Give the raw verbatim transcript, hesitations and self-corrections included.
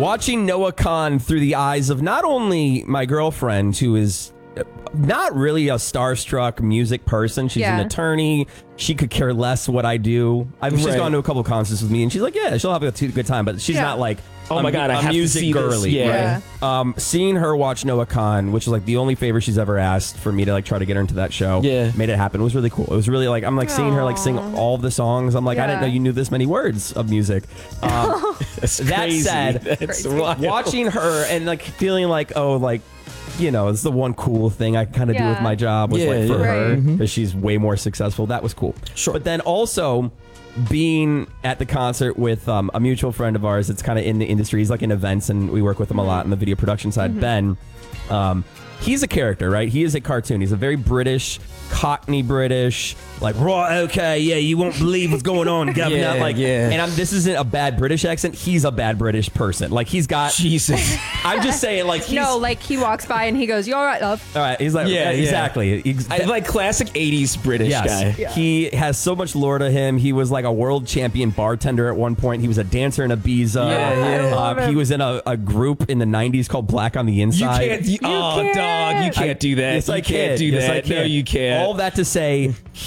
watching Noah Khan through the eyes of not only my girlfriend, who is not really a starstruck music person. She's Yeah. an attorney. She could care less what I do. I've she's Right. gone to a couple of concerts with me, and she's like, yeah, she'll have a t- good time, but she's Yeah. not like, Oh a, my God, I a have to music see this. girly. Yeah. right? Um, seeing her watch Noah Khan, which is like the only favor she's ever asked for me to like try to get her into that show, Yeah. made it happen. It was really cool. It was really like I'm like seeing her like sing all of the songs. I'm like, I didn't know Yeah. you knew this many words of music. Um, That's that crazy. said, That's Crazy. wild. watching her and like feeling like, oh, like, you know, it's the one cool thing I kind of do with Yeah. my job was Yeah, like for yeah. her Right. because she's way more successful. That was cool. Sure. But then also being at the concert with um, a mutual friend of ours that's kind of in the industry. He's like in events and we work with him a lot on the video production side. Ben, um, he's a character, right? He is a cartoon. He's a very British, Cockney British, like, right, okay, yeah, you won't believe what's going on, governor. Yeah, like, yeah. And I'm, this isn't a bad British accent. He's a bad British person. Like, he's got... Jesus. I'm just saying, like, he's... No, like he walks by and he goes, "You all right, love?" All right, he's like, Yeah, yeah, yeah. exactly. Ex- I like classic eighties British yes. guy. He has so much lore to him. He was like a world champion bartender at one point. He was a dancer in Ibiza. Yeah, yeah. Uh, love him. he was in a, a group in the nineties called Black on the You Inside. can't. You, oh, can't. dog, you can't do that. Yes, you I can't can. do Yes, that. I can. No, you can't. All that to say,